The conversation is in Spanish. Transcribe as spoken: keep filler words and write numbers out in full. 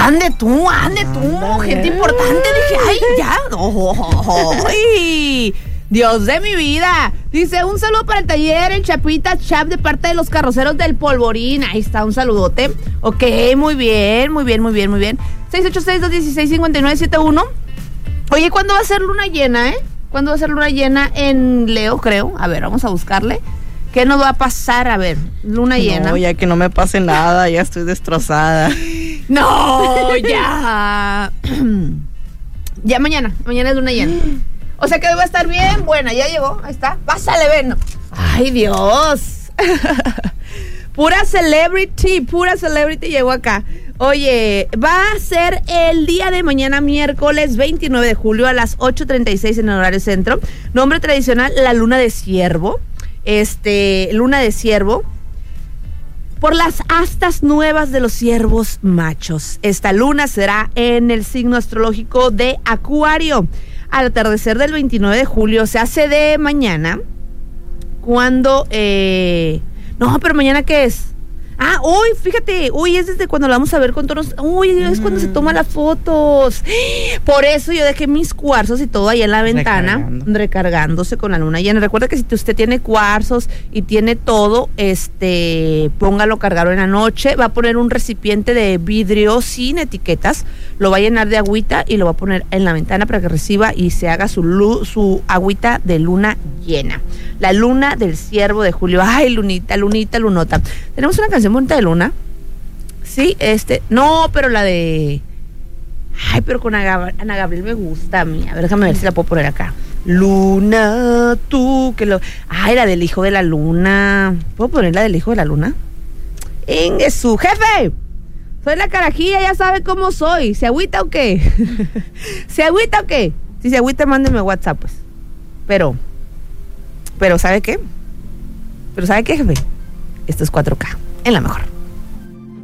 Ande tú, ande tú, ande. Gente importante. Dije, ay, ya. Oh, oh, oh, ay. Dios de mi vida. Dice, un saludo para el taller, el Chapita Chap, de parte de los carroceros del Polvorín. Ahí está, un saludote. Ok, muy bien, muy bien, muy bien, muy bien. seis ocho seis, dos uno seis, cinco nueve siete uno. Oye, ¿cuándo va a ser luna llena, eh? ¿Cuándo va a ser luna llena en Leo, creo? A ver, vamos a buscarle. ¿Qué nos va a pasar? A ver, luna llena. No, ya que no me pase nada, ya estoy destrozada. No, ya. Ya mañana, mañana es luna llena. O sea que hoy va a estar bien buena, ya llegó, ahí está. Pásale, ven. Ay, Dios. Pura celebrity, pura celebrity llegó acá. Oye, va a ser el día de mañana, miércoles veintinueve de julio a las ocho treinta y seis en el horario centro. Nombre tradicional, la luna de ciervo. Este, luna de ciervo. Por las astas nuevas de los ciervos machos. Esta luna será en el signo astrológico de Acuario. Al atardecer del veintinueve de julio, se hace de mañana, cuando, eh, no, pero mañana ¿qué es? Ah, hoy, fíjate, hoy es desde cuando la vamos a ver con tonos, uy, es cuando se toman las fotos. Por eso yo dejé mis cuarzos y todo ahí en la ventana, Recargando. recargándose con la luna llena. Recuerda que si usted tiene cuarzos y tiene todo, este, póngalo cargado en la noche. Va a poner un recipiente de vidrio sin etiquetas, lo va a llenar de agüita y lo va a poner en la ventana para que reciba y se haga su luz, su agüita de luna llena. La luna del ciervo de julio. Ay, lunita, lunita, lunota. Tenemos una canción bonita de luna. Sí, este, no, pero la de, ay, pero con Ana, Ana Gabriel me gusta a mí. A ver, déjame ver si la puedo poner acá. Luna, tú, que lo, ay, la del hijo de la luna. ¿Puedo poner la del hijo de la luna? En su jefe. Soy la carajilla, ya sabe cómo soy. ¿Se agüita o qué? ¿Se agüita o qué? Si se agüita, mándeme WhatsApp, pues. Pero, pero, ¿sabe qué? Pero, ¿sabe qué, jefe? Esto es cuatro K, en la mejor.